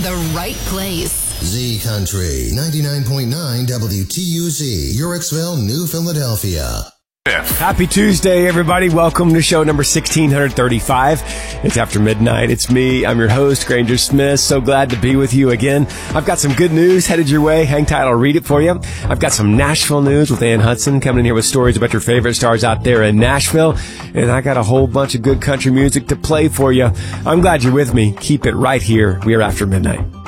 the right place. Z Country 99.9 WTUZ, Yorksville, New Philadelphia. Happy Tuesday, everybody. Welcome to show number 1635. It's after midnight. It's me. I'm your host, Granger Smith. So glad to be with you again. I've got some good news headed your way. Hang tight. I'll read it for you. I've got some Nashville news with Ann Hudson coming in here with stories about your favorite stars out there in Nashville. And I got a whole bunch of good country music to play for you. I'm glad you're with me. Keep it right here. We are after midnight.